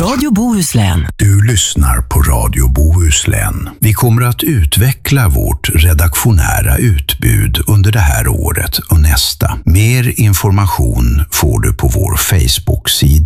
Radio Bohuslän. Du lyssnar på Radio Bohuslän. Vi kommer att utveckla vårt redaktionära utbud under det här året och nästa. Mer information får du på vår Facebook-sida.